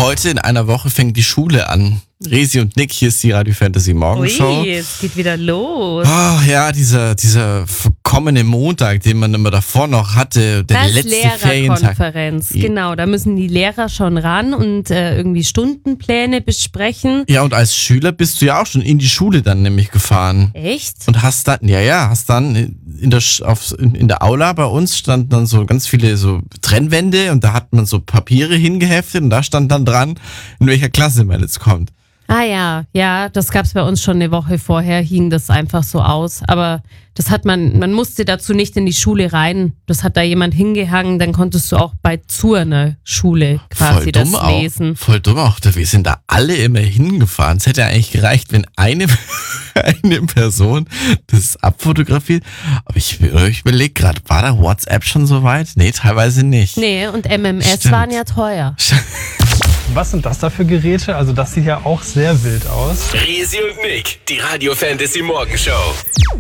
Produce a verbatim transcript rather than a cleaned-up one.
Heute in einer Woche fängt die Schule an. Resi und Nick, hier ist die Radio Fantasy Morgenshow. Ui, es geht wieder los. Oh, ja, dieser, dieser verkommene Montag, den man immer davor noch hatte, der das letzte Ferientag. Lehrerkonferenz, genau. Da müssen die Lehrer schon ran und äh, irgendwie Stundenpläne besprechen. Ja, und als Schüler bist du ja auch schon in die Schule dann nämlich gefahren. Echt? Und hast dann, ja, ja, hast dann in der, auf, in der Aula bei uns standen dann so ganz viele so Trennwände und da hat man so Papiere hingeheftet und da stand dann dran, in welcher Klasse man jetzt kommt. Ah ja, ja, das gab's bei uns schon eine Woche vorher, hing das einfach so aus. Aber das hat man, man musste dazu nicht in die Schule rein. Das hat da jemand hingehangen, dann konntest du auch bei zu einer Schule quasi Voll das dumm auch, lesen. Voll dumm auch. Wir sind da alle immer hingefahren. Es hätte ja eigentlich gereicht, wenn eine, eine Person das abfotografiert. Aber ich, ich überlege gerade, war da WhatsApp schon so weit? Nee, teilweise nicht. Nee, und M M S Stimmt. waren ja teuer. Was sind das da für Geräte? Also das sieht ja auch sehr wild aus. Resi und Nick, die Radio Fantasy Morgenshow.